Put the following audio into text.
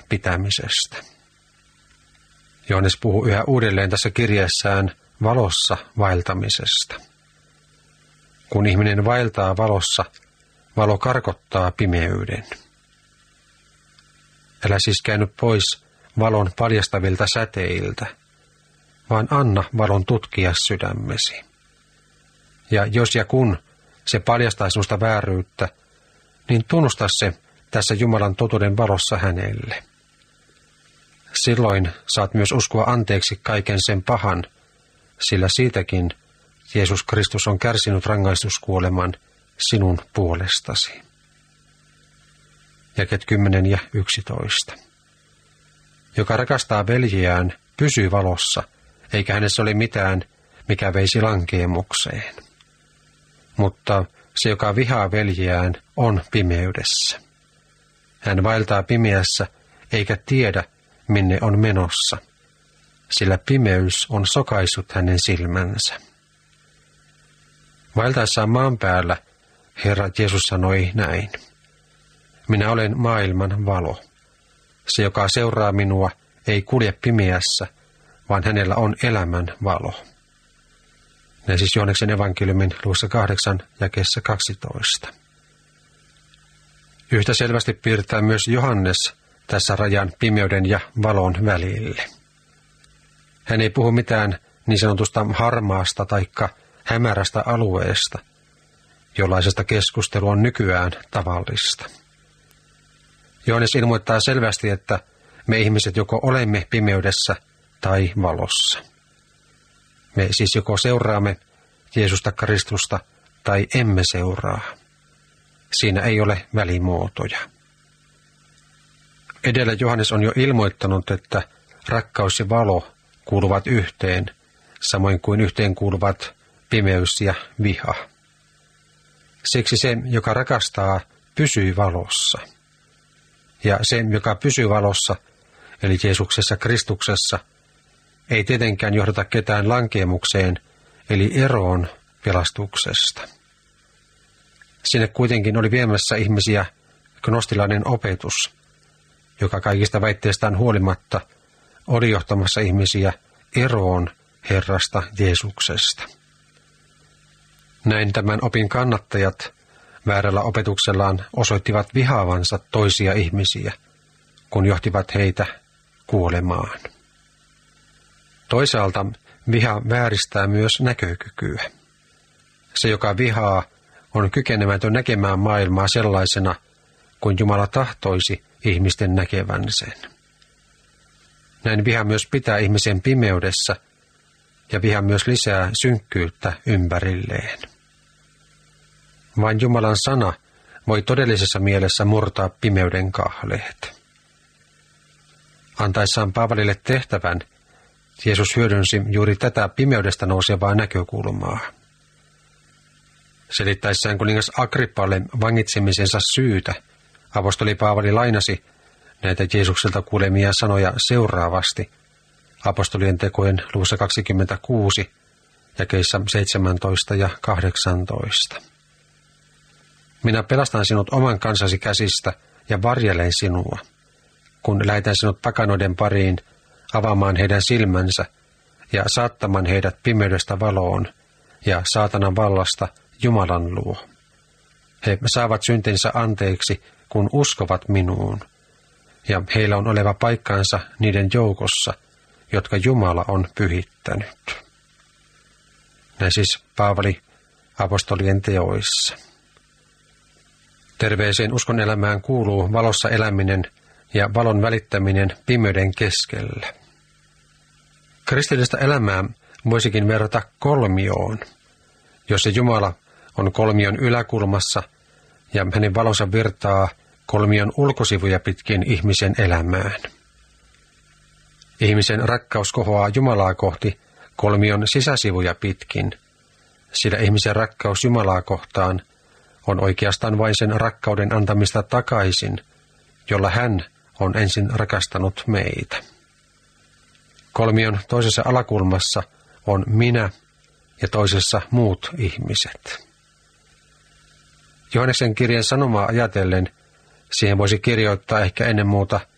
pitämisestä. Johannes puhuu yhä uudelleen tässä kirjeessään valossa vaeltamisesta. Kun ihminen vaeltaa valossa, valo karkottaa pimeyden. Älä siis käänny pois valon paljastavilta säteiltä, vaan anna valon tutkia sydämesi. Ja jos ja kun se paljastaa sinusta vääryyttä, niin tunnusta se tässä Jumalan totuuden valossa hänelle. Silloin saat myös uskoa anteeksi kaiken sen pahan, sillä siitäkin Jeesus Kristus on kärsinyt rangaistuskuoleman sinun puolestasi. Jakeet 10 ja 11. Joka rakastaa veljeään, pysyy valossa, eikä hänessä ole mitään, mikä veisi lankeemukseen. Mutta se, joka vihaa veljeään, on pimeydessä. Hän vaeltaa pimeässä, eikä tiedä, minne on menossa, sillä pimeys on sokaissut hänen silmänsä. Vaeltaessaan maan päällä Herra Jeesus sanoi näin: minä olen maailman valo. Se, joka seuraa minua, ei kulje pimeässä, vaan hänellä on elämän valo. Näin siis Johanneksen evankeliumin luvussa 8 jakeessa 12. Yhtä selvästi piirtää myös Johannes tässä rajan pimeyden ja valon välille. Hän ei puhu mitään niin sanotusta harmaasta taikka hämärästä alueesta, jollaisesta keskustelu on nykyään tavallista. Johannes ilmoittaa selvästi, että me ihmiset joko olemme pimeydessä tai valossa. Me siis joko seuraamme Jeesusta Kristusta tai emme seuraa. Siinä ei ole välimuotoja. Edellä Johannes on jo ilmoittanut, että rakkaus ja valo kuuluvat yhteen, samoin kuin yhteen kuuluvat pimeys ja viha. Siksi se, joka rakastaa, pysyy valossa. Ja se, joka pysyy valossa, eli Jeesuksessa Kristuksessa, ei tietenkään johdata ketään lankeemukseen, eli eroon pelastuksesta. Sinne kuitenkin oli viemässä ihmisiä gnostilainen opetus, joka kaikista väitteestään huolimatta oli johtamassa ihmisiä eroon Herrasta Jeesuksesta. Näin tämän opin kannattajat väärällä opetuksellaan osoittivat vihaavansa toisia ihmisiä, kun johtivat heitä kuolemaan. Toisaalta viha vääristää myös näkökykyä. Se, joka vihaa, on kykenemätön näkemään maailmaa sellaisena, kuin Jumala tahtoisi ihmisten näkevän sen. Näin viha myös pitää ihmisen pimeydessä, ja viha myös lisää synkkyyttä ympärilleen. Vain Jumalan sana voi todellisessa mielessä murtaa pimeyden kahleet. Antaessaan Paavalille tehtävän, Jeesus hyödynsi juuri tätä pimeydestä nousevaa näkökulmaa. Selittäessään kuningas Agrippalle vangitsemisensa syytä, apostoli Paavali lainasi näitä Jeesukselta kuulemia sanoja seuraavasti apostolien tekojen luvussa 26, jakeissa 17 ja 18. Minä pelastan sinut oman kansasi käsistä ja varjelen sinua, kun lähetän sinut pakanoiden pariin avaamaan heidän silmänsä ja saattamaan heidät pimeydestä valoon ja saatanan vallasta Jumalan luo. He saavat syntinsä anteeksi, kun uskovat minuun, ja heillä on oleva paikkansa niiden joukossa, jotka Jumala on pyhittänyt. Näin siis Paavali apostolien teoissa. Terveeseen uskon elämään kuuluu valossa eläminen ja valon välittäminen pimeyden keskellä. Kristillistä elämää voisikin verrata kolmioon, jossa Jumala on kolmion yläkulmassa ja hänen valonsa virtaa kolmion ulkosivuja pitkin ihmisen elämään. Ihmisen rakkaus kohoaa Jumalaa kohti kolmion sisäsivuja pitkin, sillä ihmisen rakkaus Jumalaa kohtaan on oikeastaan vain sen rakkauden antamista takaisin, jolla hän on ensin rakastanut meitä. Kolmion toisessa alakulmassa on minä ja toisessa muut ihmiset. Johanneksen kirjeen sanomaa ajatellen siihen voisi kirjoittaa ehkä ennen muuta